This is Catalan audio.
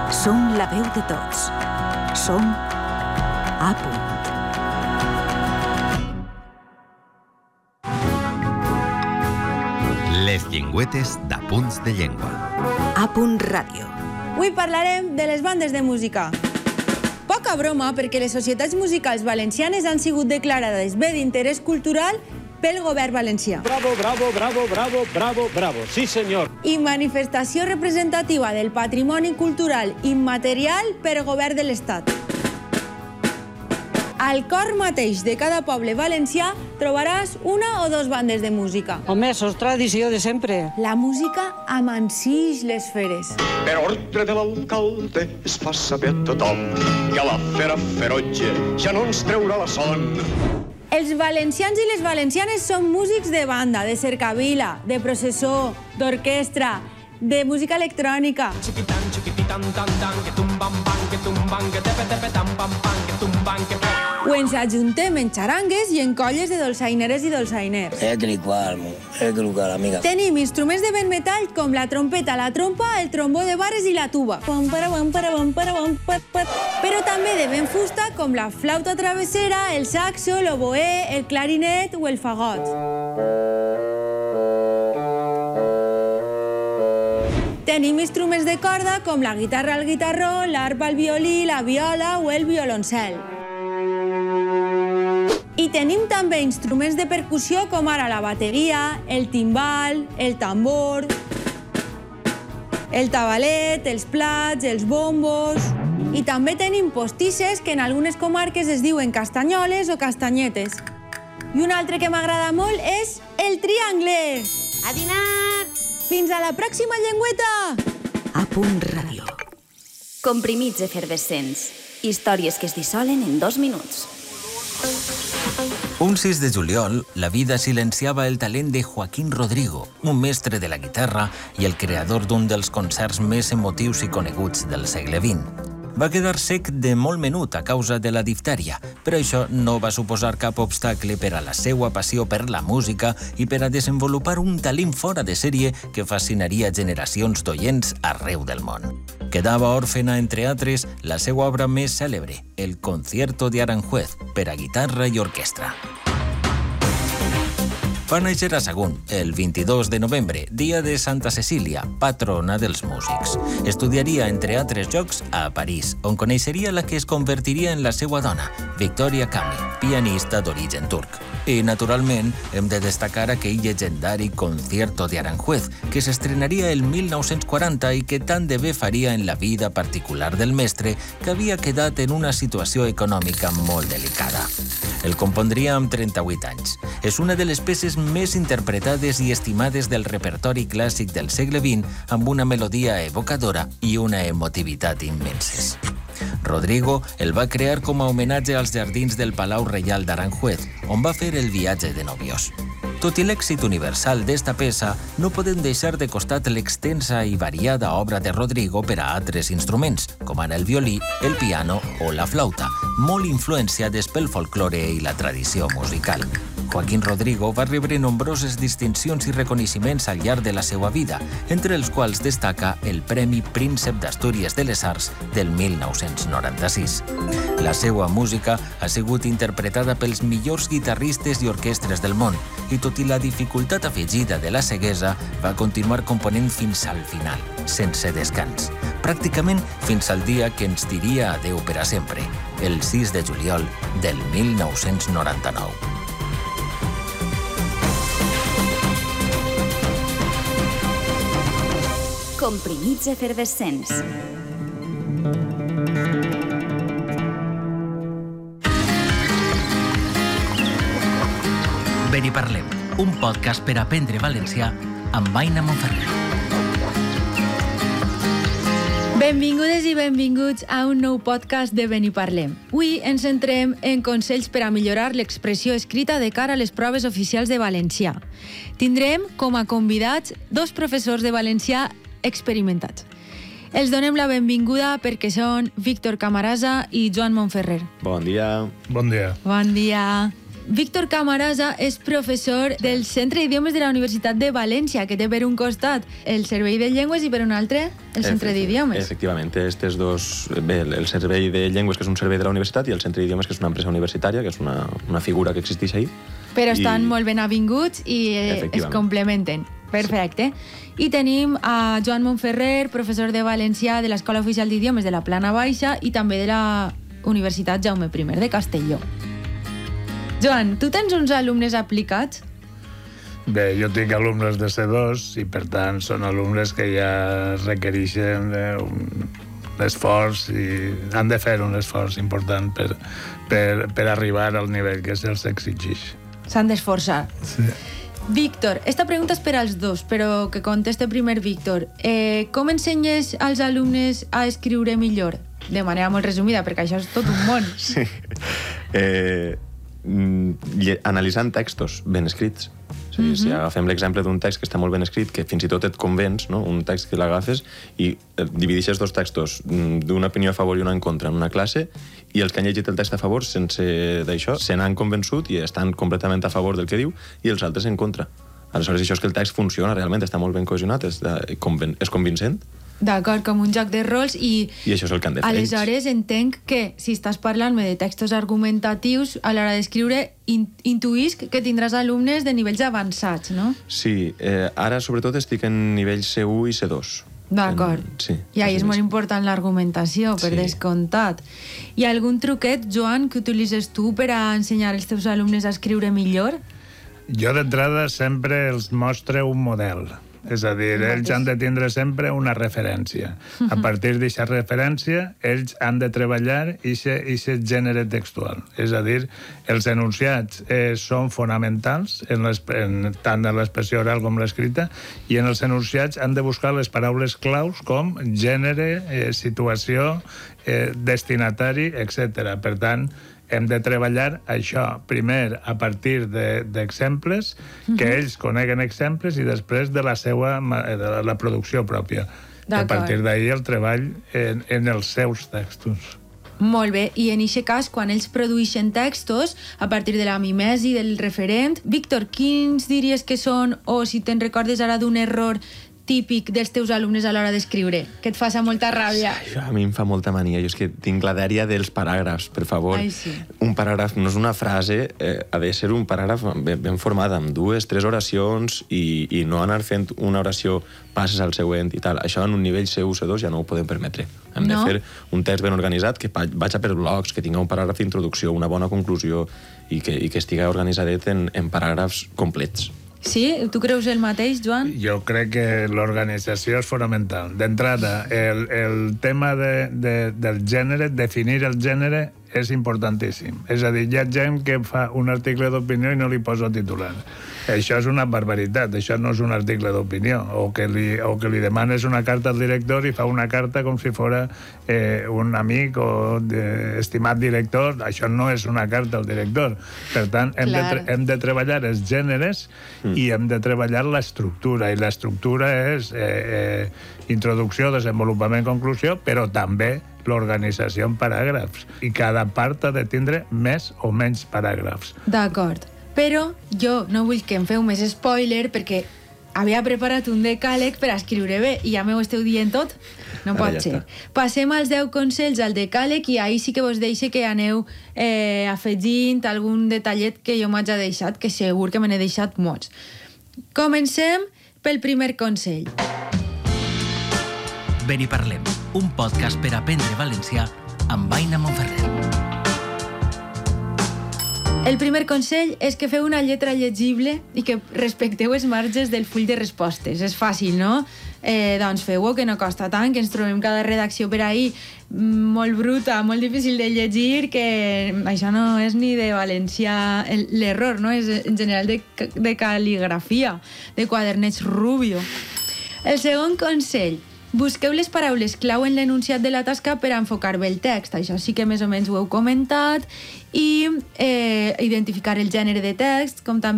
Som la veu de tots. Som A Punt. Les llengüetes d'Apunts de Llengua. A Punt Ràdio. Avui parlarem de les bandes de música. Poca broma, perquè les societats musicals valencianes han sigut declarades bé d'interès cultural pel govern valencià. Bravo, bravo, bravo, bravo, bravo, bravo. Sí, senyor. I manifestació representativa del patrimoni cultural immaterial per govern de l'Estat. Al cor mateix de cada poble valencià trobaràs una o dos bandes de música. Home, això és tradició de sempre. La música amansix les feres. Per ordre de l'alcalde es fa saber a tothom que la fera ferotge ja no ens treurà la son. Els valencians i les valencianes són músics de banda, de cercavila, de processó, d'orquestra, de música electrònica. O ens ajuntem en xarangues i en colles de dolçaineres i dolçainers. amiga. Tenim instruments de vent metall com la trompeta, la trompa, el trombó de barres i la tuba. Però també de vent fusta com la flauta travessera, el saxo, l'oboè, el clarinet o el fagot. Tenim instruments de corda com la guitarra al guitarró, l'arpa al violí, la viola o el violoncel. I tenim també instruments de percussió com ara la bateria, el timbal, el tambor, el tabalet, els plats, els bombos. I també tenim postisses que en algunes comarques es diuen castanyoles o castanyetes. I un altre que m'agrada molt és el triangle. A dinar! Fins a la pròxima llengüeta! A Punt Ràdio. Comprimits efervescents. Històries que es dissolen en 2 minuts. Un 6 de juliol, la vida silenciava el talent de Joaquín Rodrigo, un mestre de la guitarra i el creador d'un dels concerts més emotius i coneguts del segle XX. Va quedar sec de molt menut a causa de la diftèria, però això no va suposar cap obstacle per a la seva passió per la música i per a desenvolupar un talent fora de sèrie que fascinaria generacions d'oients arreu del món. Quedava òrfena, entre altres, la seva obra més cèlebre, el Concierto de Aranjuez, per a guitarra i orquestra. Va néixer a Sagunt, el 22 de novembre, dia de Santa Cecília, patrona dels músics. Estudiaria, entre altres llocs, a París, on coneixeria la que es convertiria en la seva dona, Victoria Kami, pianista d'origen turc. I, naturalment, hem de destacar aquell llegendari Concierto de Aranjuez, que s'estrenaria el 1940 i que tant de bé faria en la vida particular del mestre, que havia quedat en una situació econòmica molt delicada. El compondria amb 38 anys. És una de les peces més interpretades i estimades del repertori clàssic del segle XX, amb una melodia evocadora i una emotivitat immenses. Rodrigo el va crear com a homenatge als jardins del Palau Reial d'Aranjuez, on va fer el viatge de novios. Tot i l'èxit universal d'esta peça, no podem deixar de costat l'extensa i variada obra de Rodrigo per a altres instruments, com ara el violí, el piano o la flauta, molt influenciades pel folklore i la tradició musical. Joaquín Rodrigo va rebre nombroses distincions i reconeixements al llarg de la seva vida, entre els quals destaca el Premi Príncep d'Astúries de les Arts del 1996. La seva música ha sigut interpretada pels millors guitarristes i orquestres del món i, tot i la dificultat afegida de la ceguesa, va continuar component fins al final, sense descans. Pràcticament fins al dia que ens diria adeu per a sempre, el 6 de juliol del 1999. Comprimits efervescents. Beniparlem, un podcast per aprendre valencià amb Aina Monferrer. Benvingudes i benvinguts a un nou podcast de Beniparlem. Avui ens centrem en consells per a millorar l'expressió escrita de cara a les proves oficials de valencià. Tindrem com a convidats 2 professors de valencià experimentats. Els donem la benvinguda perquè són Víctor Camarasa i Joan Monferrer. Bon dia. Bon dia. Bon dia. Víctor Camarasa és professor del Centre d'Idiomes de la Universitat de València, que té per un costat el Servei de Llengües i per un altre el Centre d'Idiomes. Efectivament, té aquests dos... Bé, el Servei de Llengües, que és un servei de la universitat, i el Centre d'Idiomes, que és una empresa universitària, que és una figura que existeix ahí. Però estan molt ben avinguts i es complementen. Perfecte. I tenim a Joan Montferrer, professor de valencià de l'Escola Oficial d'Idiomes de la Plana Baixa i també de la Universitat Jaume I de Castelló. Joan, tu tens uns alumnes aplicats? Bé, jo tinc alumnes de C2 i, per tant, són alumnes que ja requereixen un esforç i han de fer un esforç important per arribar al nivell que se'ls exigeix. S'han d'esforçar. Sí. Víctor, esta pregunta és per als dos, però que conteste primer Víctor. Com ensenyes als alumnes a escriure millor? De manera molt resumida, perquè això és tot un món. Sí. Analitzant textos ben escrits. Si agafem l'exemple d'un text que està molt ben escrit, que fins i tot et convenç, no? Un text que l'agafes i divideixes dos textos d'una opinió a favor i una en contra en una classe, i els que han llegit el text a favor sense d'això se n'han convençut i estan completament a favor del que diu, i els altres en contra. Aleshores, això és que el text funciona realment, està molt ben cohesionat, és convincent. D'acord, com un joc de rols i això és el que han de fer. Aleshores entenc que si estàs parlant-me de textos argumentatius, a l'hora d'escriure intuïsc que tindràs alumnes de nivells avançats, no? Sí, ara sobretot estic en nivells C1 i C2. D'acord. Sí. I ahí és molt important l'argumentació, per descomptat. Hi ha algun truquet, Joan, que utilitzes tu per a ensenyar als teus alumnes a escriure millor? Jo d'entrada sempre els mostre un model. És a dir, ells han de tindre sempre una referència. A partir d'aquesta referència, ells han de treballar aquest gènere textual. És a dir, els enunciats són fonamentals, tant en l'expressió oral com l'escrita, i en els enunciats han de buscar les paraules claus com gènere, situació, destinatari, etc. Per tant, hem de treballar això, primer a partir d'exemples, que ells coneguen exemples, i després de la producció pròpia. A partir d'ahir el treball en els seus textos. Molt bé, i en aquest cas, quan ells produeixen textos, a partir de la mimesi, del referent, Víctor, quins diries que són, o si te'n recordes ara d'un error típic dels teus alumnes a l'hora d'escriure, que et faça molta ràbia? A mi em fa molta mania. Jo és que tinc la dèria dels paràgrafs, per favor. Ai, sí. Un paràgraf no és una frase, ha de ser un paràgraf ben format, amb 2, 3 oracions, i no anar fent una oració, passes al següent i tal. Això en un nivell C1, C2 ja no ho podem permetre. Hem de fer un text ben organitzat, que vaig per blocs, que tingui un paràgraf d'introducció, una bona conclusió, i que estigui organitzadet en paràgrafs complets. Sí? Tu creus el mateix, Joan? Jo crec que l'organització és fonamental. D'entrada, el tema del gènere, definir el gènere, és importantíssim. És a dir, hi ha gent que fa un article d'opinió i no li posa titular. Això és una barbaritat, això no és un article d'opinió. O que li demanes una carta al director i fa una carta com si fos un amic o estimat director. Això no és una carta al director. Per tant, hem de treballar els gèneres i hem de treballar l'estructura. I l'estructura és introducció, desenvolupament, conclusió, però també l'organització en paràgrafs. I cada part ha de tindre més o menys paràgrafs. D'acord. Però jo no vull que em feu més spoiler, perquè havia preparat un decàleg per escriure bé i ja m'ho esteu dient tot. No pot ser. Passem als 10 consells al decàleg i ahir sí que vos deixo que aneu afegint algun detallet que jo m'haig deixat, que segur que me n'he deixat molts. Comencem pel primer consell. Beniparlem, un podcast per aprendre valencià amb Aina Montferrer. El primer consell és que feu una lletra llegible i que respecteu els marges del full de respostes. És fàcil, no? Doncs feu-ho, que no costa tant, que ens trobem cada redacció per ahir molt bruta, molt difícil de llegir, que això no és ni de valencià l'error, no? És en general de cal·ligrafia, de quaderneig Rubio. El segon consell: busqueu les paraules clau en l'enunciat de la tasca per enfocar bé el text. Això sí que més o menys ho heu comentat. I identificar el gènere de text, com també